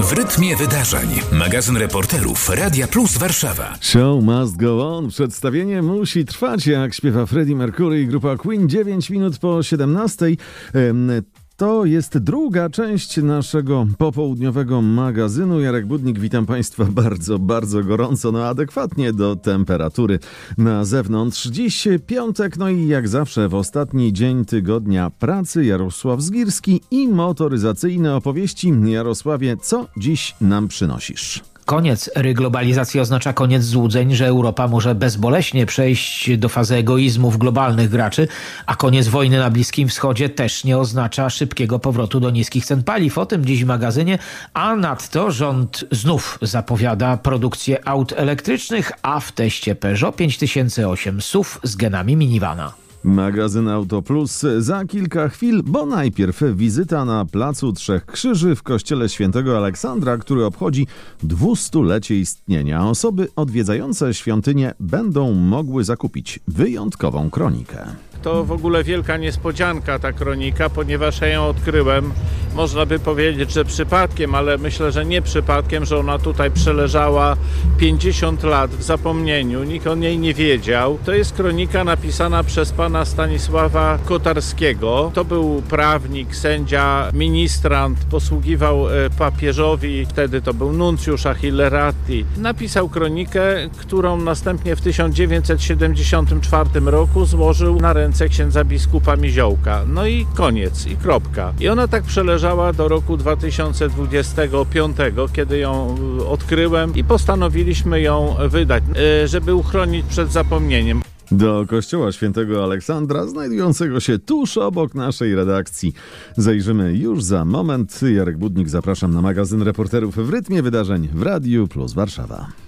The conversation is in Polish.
W rytmie wydarzeń. Magazyn reporterów Radia Plus Warszawa. Show must go on. Przedstawienie musi trwać, jak śpiewa Freddie Mercury i grupa Queen. 9 minut po 17. To jest druga część naszego popołudniowego magazynu. Jarek Budnik, witam Państwa bardzo, bardzo gorąco, adekwatnie do temperatury na zewnątrz. Dziś piątek, i jak zawsze w ostatni dzień tygodnia pracy Jarosław Zgirski i motoryzacyjne opowieści. Jarosławie, co dziś nam przynosisz? Koniec reglobalizacji oznacza koniec złudzeń, że Europa może bezboleśnie przejść do fazy egoizmów globalnych graczy, a koniec wojny na Bliskim Wschodzie też nie oznacza szybkiego powrotu do niskich cen paliw. O tym dziś w magazynie, a nadto rząd znów zapowiada produkcję aut elektrycznych, a w teście Peugeot 5008 SUV z genami minivana. Magazyn Auto Plus za kilka chwil, bo najpierw wizyta na Placu Trzech Krzyży w kościele Świętego Aleksandra, który obchodzi 200-lecie istnienia. Osoby odwiedzające świątynię będą mogły zakupić wyjątkową kronikę. To w ogóle wielka niespodzianka ta kronika, ponieważ ja ją odkryłem, można by powiedzieć, że przypadkiem, ale myślę, że nie przypadkiem, że ona tutaj przeleżała 50 lat w zapomnieniu, nikt o niej nie wiedział. To jest kronika napisana przez pana Stanisława Kotarskiego. To był prawnik, sędzia, ministrant, posługiwał papieżowi, wtedy to był nuncjusz Achille Ratti. Napisał kronikę, którą następnie w 1974 roku złożył na ręce księdza biskupa Miziołka. I koniec, i kropka. I ona tak przeleżała do roku 2025, kiedy ją odkryłem i postanowiliśmy ją wydać, żeby uchronić przed zapomnieniem. Do kościoła Świętego Aleksandra, znajdującego się tuż obok naszej redakcji, zajrzymy już za moment. Jarek Budnik, zapraszam na magazyn reporterów w rytmie wydarzeń w Radiu Plus Warszawa.